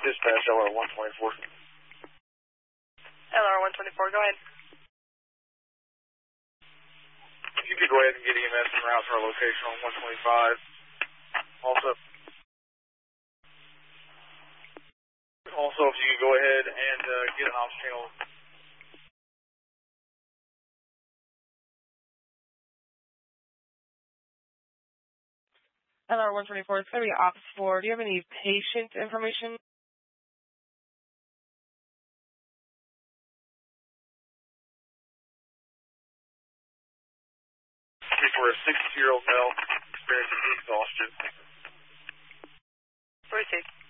Dispatch, LR 124. LR 124, go ahead. If you could go ahead and get EMS en route to our location on 125. Also, if you could go ahead and get an ops channel. LR 124, it's going to be Ops 4. Do you have any patient information? For a 60-year-old male experiencing exhaustion. Proceed.